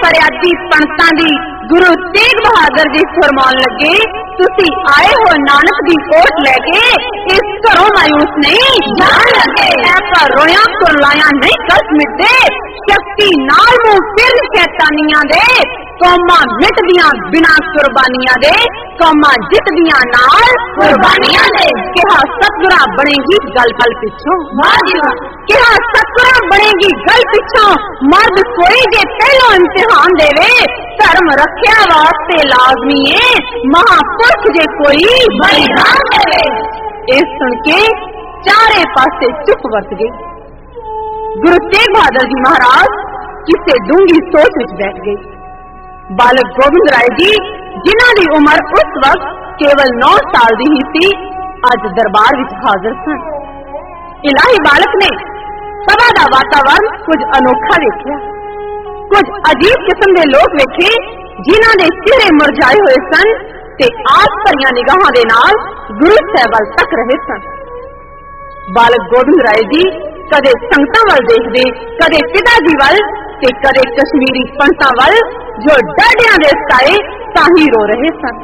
फरियादी पंडितां दी गुरु तेग बहादुर जी फरमान लगे, तुसी आए हो नानक दी ओट लेके इस घरों मायूस नहीं जान लगे। ऐसा रोया कुरलाया नहीं कस मिटदे, शक्ति नाल मुंह फिर शैतानियां दे, कौमां मिटदियां बिना कुर्बानियां दे, कौमां जितदियां नाल कुर्बानियां दे। कहा सतगुरा बनेगी गल पल पिछों, कहा सतगुरा बनेगी गल पिछों, मर्द कोई जे पहलो इम्तिहान देवे, धर्म रखिया वास्ते लाजमी है, महापुरुष जे कोई बलिदान देवे। इस सुन के चारे पासे चुप वरत गई। गुरु तेग बहादुर जी महाराज किसे डूंगी सोच विच बैठ गए। बालक गोबिंद राय जी जिन्हां दी उम्र उस वक्त केवल 9 साल दी ही सी, अज दरबार विच हाजिर सन। इलाही बालक ने सभा दा वातावरण कुछ अनोखा वेखिया, कुछ अजीब किस्म के लोग वेखे जिन्हां दे चेहरे मुरझाए हुए सन ते आस भरियां निगाहां दे नाल गुरु साहब वल तक रहे सन। बालक गोबिंद राय जी कदे संगतां वल देखदे, कदे पिता जी वल ते कदे कश्मीरी पंडितां वल जो डाडियां दे सताए ताही रो रहे सन।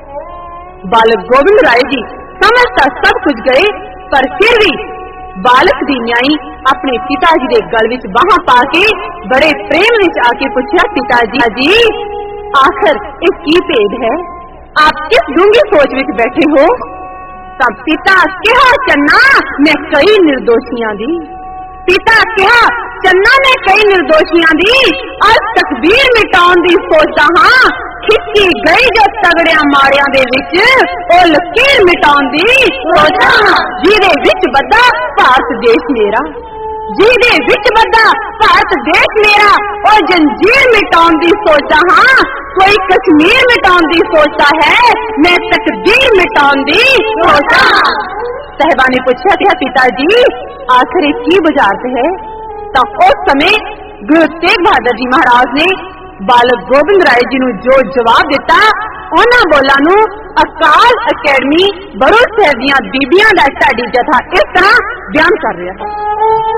बालक गोबिंद राय जी समझता सब कुछ गए, पर फिर भी बालक दी न्याई अपने पिताजी दे गल विच बाहां पा के बड़े प्रेम विच आके पूछा, पिताजी आखिर एक की भेद है, आप किस डूंगी सोच विच बैठे हो? तब पिता कहा, चन्ना मैं कई निर्दोषियां दी, पिता कहा, चन्ना मैं कई निर्दोषियां दी अज तकदीर मिटाउण दी सोचदा हां, खिच्ची गई जो तगड़िया माड़िया दे विच ओ लकीर मिटाउण दी सोचदा हां, जिहदे विच बद्दा भारत देश मेरा, जिहदे विच बद्दा भारत देश मेरा ओ जंजीर मिटाउण दी सोचदा हां, कोई कश्मीर मिटाउण दी सोचता है, मैं तकदीर मिटाउण दी सोचदा हां। साहिबा ने पूछा, क्या पिताजी आखिर की बुझारत है? तब उस समय गुरु तेग बहादुर जी महाराज ने बालक गोबिंद राय जी नूं जो जवाब दिता, उन्हां बोलां नूं अकाल अकैडमी बड़ो साहिब दीयां बीबियां दा ढाडी जथा इस तरह बयान कर रहा है।